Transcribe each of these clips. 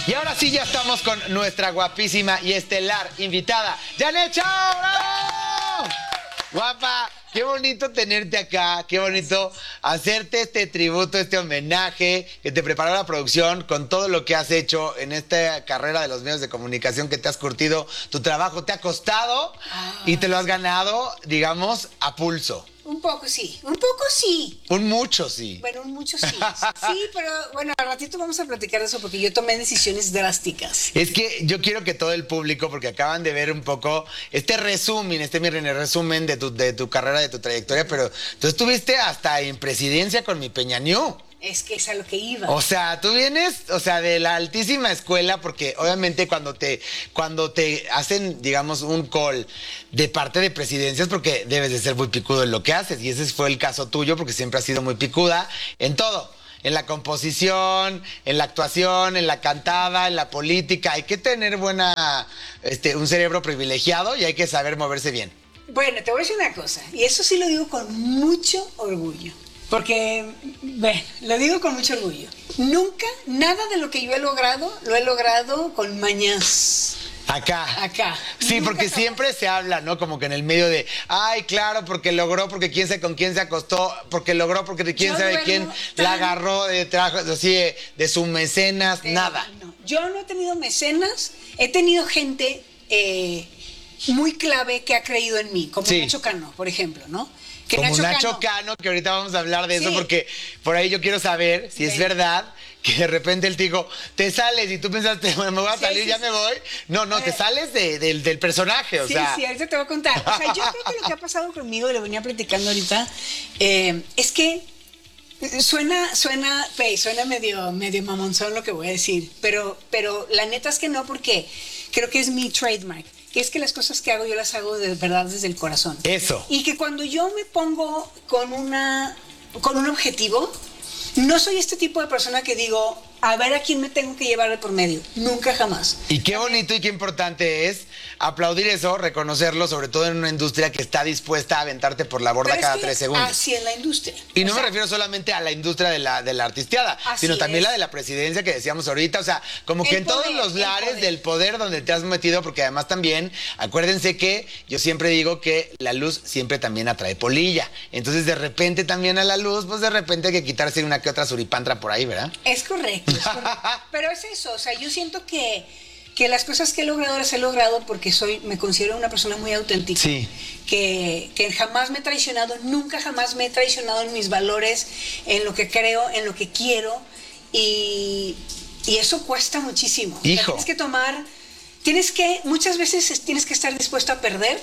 Y ahora sí ya estamos con nuestra guapísima y estelar invitada, Janet Chao. ¡Bravo! Guapa, qué bonito tenerte acá, qué bonito hacerte este tributo, este homenaje que te preparó la producción con todo lo que has hecho en esta carrera de los medios de comunicación que te has curtido. Tu trabajo te ha costado y te lo has ganado, digamos, a pulso. Un poco sí, un poco sí. Un mucho sí. Bueno, un mucho sí. Sí, pero bueno, al ratito vamos a platicar de eso porque yo tomé decisiones drásticas. Es que yo quiero que todo el público, porque acaban de ver un poco este resumen, resumen de tu carrera, de tu trayectoria, pero tú estuviste hasta en presidencia con mi Peña Ñu. Es que es a lo que iba. O sea, tú vienes, de la altísima escuela, porque obviamente cuando te hacen, digamos, un call de parte de presidencias, porque debes de ser muy picudo en lo que haces, y ese fue el caso tuyo, porque siempre has sido muy picuda en todo. En la composición, en la actuación, en la cantada, en la política. Hay que tener un cerebro privilegiado y hay que saber moverse bien. Bueno, te voy a decir una cosa, y eso sí lo digo con mucho orgullo. Porque, bueno, lo digo con mucho orgullo. Nunca, nada de lo que yo he logrado, lo he logrado con mañas. Acá. Sí, Nunca porque siempre se habla, ¿no? Como que en el medio de, ay, claro, porque logró, porque quién sabe con quién se acostó, porque logró, porque quién sabe quién la agarró de trabajo, así de sus mecenas, nada. No. Yo no he tenido mecenas, he tenido gente muy clave que ha creído en mí, como Nacho Cano, por ejemplo, ¿no? Que como Nacho Cano, que ahorita vamos a hablar de eso, porque por ahí yo quiero saber si es verdad que de repente él te dijo, te sales y tú pensaste, bueno, me voy a salir, ya me voy. No, te sales del personaje, o sea. Sí, ahorita te voy a contar. O sea, yo creo que lo que ha pasado conmigo, y lo venía platicando ahorita, es que suena medio mamonzón lo que voy a decir, pero la neta es que no, porque creo que es mi trademark. Que es que las cosas que hago, yo las hago de verdad desde el corazón. Eso. Y que cuando yo me pongo con un objetivo, no soy este tipo de persona que digo, a ver a quién me tengo que llevar de por medio. Nunca, jamás. Y qué bonito y qué importante es aplaudir eso, reconocerlo, sobre todo en una industria que está dispuesta a aventarte por la borda cada 3 segundos. Así es la industria. Y no me refiero solamente a la industria de la artisteada, sino también la de la presidencia que decíamos ahorita. O sea, como que en todos los lares del poder donde te has metido, porque además también, acuérdense que yo siempre digo que la luz siempre también atrae polilla. Entonces, de repente también a la luz, pues de repente hay que quitarse una que otra suripantra por ahí, ¿verdad? Es correcto. Pero es eso, o sea, yo siento que las cosas que he logrado las he logrado porque me considero una persona muy auténtica. Sí. Que jamás me he traicionado, nunca jamás me he traicionado en mis valores, en lo que creo, en lo que quiero, y eso cuesta muchísimo. Hijo. Muchas veces tienes que estar dispuesto a perder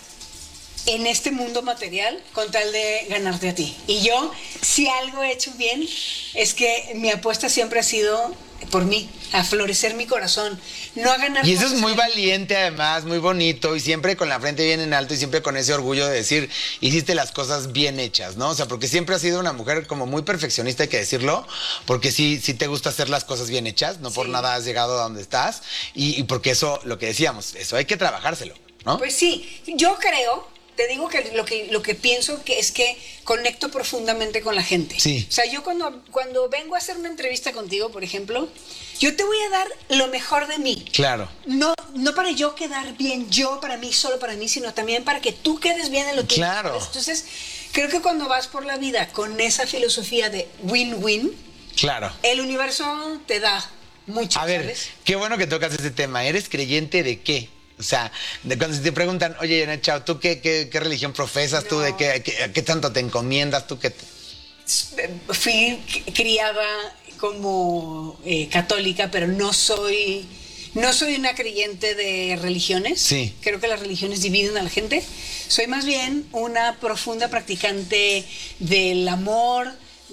en este mundo material con tal de ganarte a ti. Y yo, si algo he hecho bien, es que mi apuesta siempre ha sido por mí, a florecer mi corazón, no a ganar. Y eso es muy valiente además, muy bonito, y siempre con la frente bien en alto y siempre con ese orgullo de decir, hiciste las cosas bien hechas, ¿no? O sea, porque siempre has sido una mujer como muy perfeccionista, hay que decirlo, porque sí te gusta hacer las cosas bien hechas, no por nada has llegado a donde estás, y porque eso, lo que decíamos, eso hay que trabajárselo, ¿no? Pues sí, yo creo. Te digo que lo que pienso que es que conecto profundamente con la gente. Sí. O sea, yo cuando vengo a hacer una entrevista contigo, por ejemplo, yo te voy a dar lo mejor de mí. Claro. No para yo quedar bien, para mí, solo para mí, sino también para que tú quedes bien en lo que Claro. quieres. Entonces, creo que cuando vas por la vida con esa filosofía de win-win, claro, el universo te da mucho, a ver, ¿sabes? qué bueno que tocas ese tema. ¿Eres creyente de qué? O sea, cuando te preguntan, oye, Janet Chao, ¿tú qué religión profesas? ¿Tú de qué tanto te encomiendas? ¿Tú qué Fui criada como católica, pero no soy una creyente de religiones. Sí. Creo que las religiones dividen a la gente. Soy más bien una profunda practicante del amor,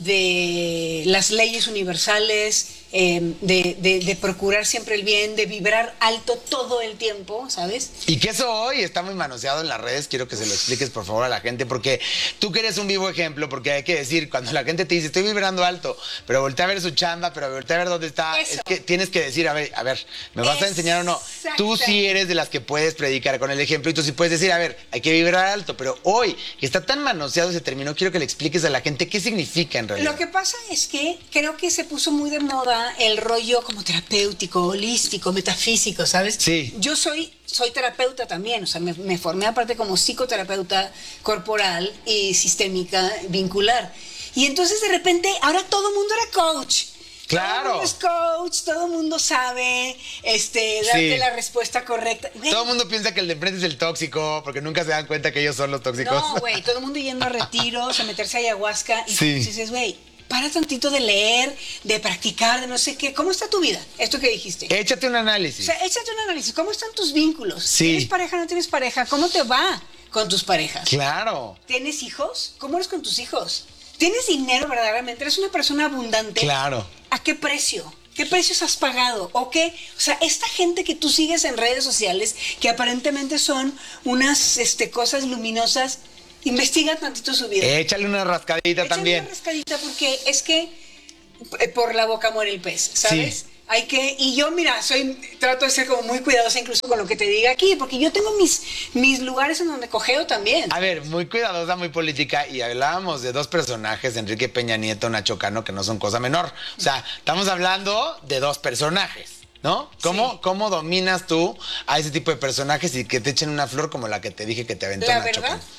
de las leyes universales, de procurar siempre el bien, de vibrar alto todo el tiempo, ¿sabes? Y que eso hoy está muy manoseado en las redes, quiero que se lo expliques por favor a la gente, porque tú que eres un vivo ejemplo, porque hay que decir, cuando la gente te dice, estoy vibrando alto, pero voltea a ver su chamba, pero voltea a ver dónde está, eso. Es que tienes que decir, a ver, ¿me vas a enseñar o no? Tú sí eres de las que puedes predicar con el ejemplo y tú sí puedes decir, a ver, hay que vibrar alto, pero hoy, que está tan manoseado ese término, quiero que le expliques a la gente qué significa en realidad. Lo que pasa es que creo que se puso muy de moda va el rollo como terapéutico, holístico, metafísico, ¿sabes? Sí. Yo soy terapeuta también, o sea, me formé aparte como psicoterapeuta corporal y sistémica vincular. Y entonces de repente, ahora todo el mundo era coach. Claro. Todo el mundo es coach, todo el mundo sabe darte la respuesta correcta. Güey, Todo el mundo piensa que el de enfrente es el tóxico, porque nunca se dan cuenta que ellos son los tóxicos. no, güey, todo el mundo yendo a retiros, a meterse a ayahuasca. Y Sí. dices, güey, para tantito de leer, de practicar, de no sé qué. ¿Cómo está tu vida? Esto que dijiste. Échate un O análisis. sea, échate un análisis. ¿Cómo están tus vínculos? Sí. ¿Tienes pareja, no tienes pareja? ¿Cómo te va con tus parejas? Claro. ¿Tienes hijos? ¿Cómo eres con tus hijos? ¿Tienes dinero verdaderamente? ¿Eres una persona abundante? Claro. ¿A qué precio? ¿Qué precios has pagado? ¿O qué? O sea, esta gente que tú sigues en redes sociales, que aparentemente son unas cosas luminosas, investiga tantito su vida. Échale una rascadita Échale también. una rascadita porque es que por la boca muere el pez, ¿sabes? Sí. Hay que, y yo, mira, trato de ser como muy cuidadosa incluso con lo que te diga aquí, porque yo tengo mis lugares en donde cojeo también. A ver, muy cuidadosa, muy política, y hablábamos de dos personajes, Enrique Peña Nieto, Nacho Cano, que no son cosa menor. O sea, estamos hablando de dos personajes, ¿no? ¿Cómo, Sí. ¿Cómo dominas tú a ese tipo de personajes y que te echen una flor como la que te dije que te aventó La Nacho verdad, Cano?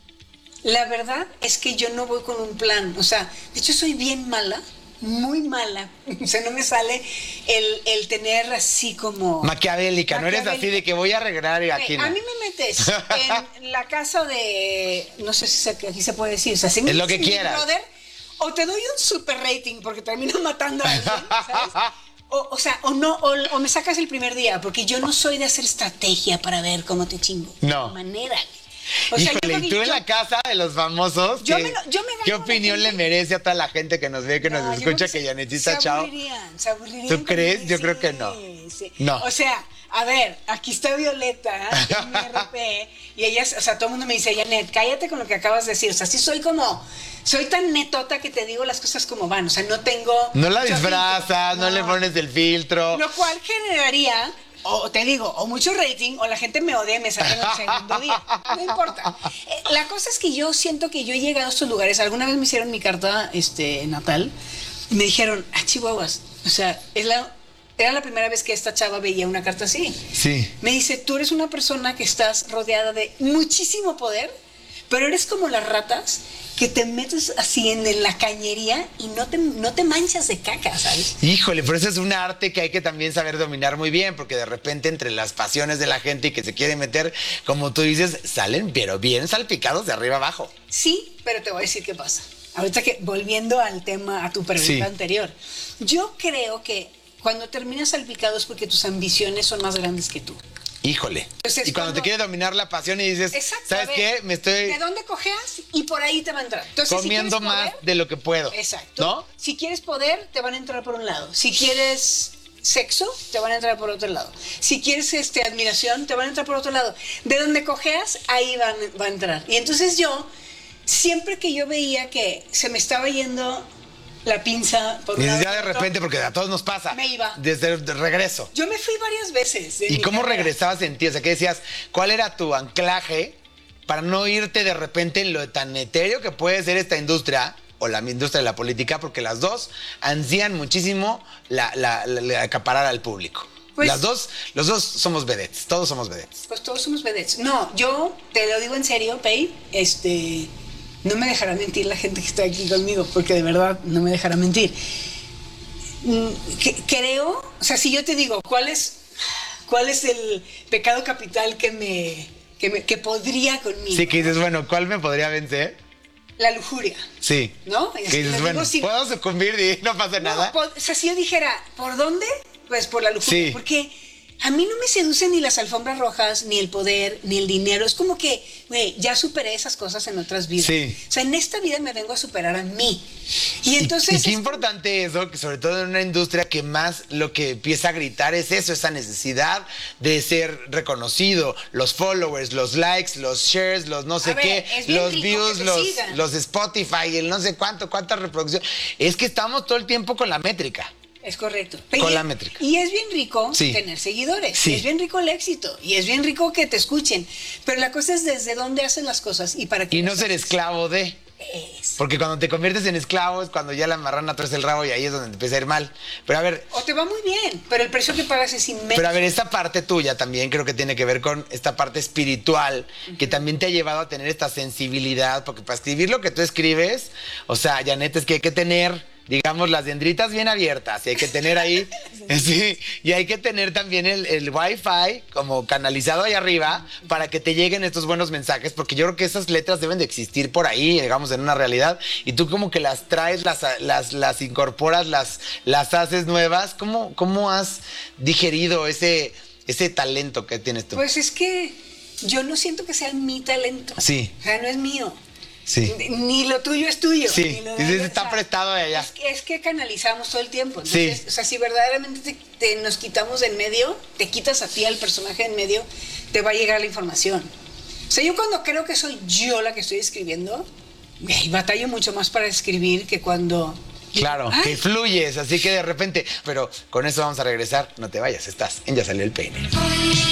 la verdad es que yo no voy con un plan, o sea, de hecho soy bien mala, muy mala, o sea, no me sale el tener así como... Maquiavélica, no eres así de que voy a arreglar y aquí no. A mí me metes en la casa de, no sé si aquí se puede decir, o sea, si Es lo que Big quieras. Brother, o te doy un super rating porque termino matando a alguien, ¿sabes? O sea, o me sacas el primer día, porque yo no soy de hacer estrategia para ver cómo te chingo. No. De manera. O sea, Híjole, yo y tú en la casa de los famosos, yo ¿qué, me gano ¿qué la opinión gente. le merece a toda la gente que nos ve, que No, nos yo creo escucha, que que Janetita se Chao? se aburrirían. ¿Tú crees? conmigo, Yo creo que no. Sí. No. O sea, a ver, aquí está Violeta, en mi RP, y ella, o sea, todo el mundo me dice, Janet, cállate con lo que acabas de decir. O sea, sí soy tan netota que te digo las cosas como van. O sea, no tengo... No la mucho disfrazas, filtro. no le pones el filtro. Lo cual generaría, o te digo, o mucho rating, o la gente me odia y me saca en el segundo día. No importa. La cosa es que yo siento que yo he llegado a estos lugares. Alguna vez me hicieron mi carta natal y me dijeron, chihuahuas, o sea, era la primera vez que esta chava veía una carta así. Sí. Me dice, tú eres una persona que estás rodeada de muchísimo poder, pero eres como las ratas que te metes así en la cañería y no te manchas de caca, ¿sabes? Híjole, pero eso es un arte que hay que también saber dominar muy bien, porque de repente entre las pasiones de la gente y que se quiere meter, como tú dices, salen pero bien salpicados de arriba abajo. Sí, pero te voy a decir qué pasa. Ahorita que, volviendo al tema, a tu pregunta Sí. anterior, yo creo que cuando terminas salpicado es porque tus ambiciones son más grandes que tú. Híjole. Entonces, y cuando te quiere dominar la pasión y dices, Exacto, ¿sabes a ver, qué? Me estoy ¿de dónde cojeas? Y por ahí te va a entrar. Entonces, comiendo si quieres más poder, de lo que puedo. exacto. ¿No? Si quieres poder, te van a entrar por un lado. Si quieres sexo, te van a entrar por otro lado. Si quieres admiración, te van a entrar por otro lado. De donde cojeas, ahí va a entrar. Y entonces yo, siempre que yo veía que se me estaba yendo la pinza por Y un lado ya de por otro, repente, porque a todos nos pasa. Me iba. Desde el regreso. yo me fui varias veces. ¿Y cómo regresabas en ti? O sea, ¿qué decías? ¿Cuál era tu anclaje para no irte de repente en lo tan etéreo que puede ser esta industria o la industria de la política? Porque las dos ansían muchísimo la acaparar al público. Pues- Los dos somos vedettes, todos somos vedettes. Pues todos somos vedettes. No, yo te lo digo en serio, Pei, no me dejará mentir la gente que está aquí conmigo, porque de verdad no me dejará mentir. Creo, o sea, si yo te digo, ¿cuál es el pecado capital que podría conmigo? Sí, que dices, bueno, ¿cuál me podría vencer? La lujuria, Sí. ¿no? Que Así dices, lo digo bueno, sin- ¿puedo sucumbir y no pasa nada? O sea, si yo dijera, ¿por dónde? Pues por la lujuria. Sí. Porque a mí no me seducen ni las alfombras rojas, ni el poder, ni el dinero. Es como que, güey, ya superé esas cosas en otras vidas. Sí. O sea, en esta vida me vengo a superar a mí. Y Y entonces... qué importante eso, que sobre todo en una industria que más lo que empieza a gritar es eso, esa necesidad de ser reconocido, los followers, los likes, los shares, los no sé A ver, qué, es bien los rico views, que te sigan. los Spotify, el no sé cuánta reproducción. Es que estamos todo el tiempo con la métrica. Es correcto. Con la métrica. Y es bien rico Sí. tener seguidores. Sí. Y es bien rico el éxito. Y es bien rico que te escuchen. Pero la cosa es desde dónde haces las cosas y para qué. Y no las ser haces. esclavo de... Eso. Porque cuando te conviertes en esclavo es cuando ya la marrana tuerce el rabo y ahí es donde te empieza a ir mal. Pero a ver... O te va muy bien, pero el precio que pagas es inmenso. Pero a ver, esta parte tuya también creo que tiene que ver con esta parte espiritual, que también te ha llevado a tener esta sensibilidad, porque para escribir lo que tú escribes, o sea, Janet, es que hay que tener, digamos, las dendritas bien abiertas, y hay que tener ahí, sí, y hay que tener también el Wi-Fi como canalizado ahí arriba para que te lleguen estos buenos mensajes, porque yo creo que esas letras deben de existir por ahí, digamos, en una realidad, y tú como que las traes, las incorporas, las haces nuevas. ¿Cómo has digerido ese talento que tienes tú? Pues es que yo no siento que sea mi talento. Sí. O sea, no es mío. Sí. Ni lo tuyo es tuyo. Sí, ni lo de dices, ella, está o sea, prestado de allá. Es que canalizamos todo el tiempo. Entonces, Sí. o sea, si verdaderamente nos quitamos de en medio, te quitas a ti al personaje en medio, te va a llegar la información. O sea, yo cuando creo que soy yo la que estoy escribiendo, batallo mucho más para escribir que cuando... Claro, Ay. que fluyes, así que de repente, pero con eso vamos a regresar, no te vayas, estás en Ya Salió el Peine.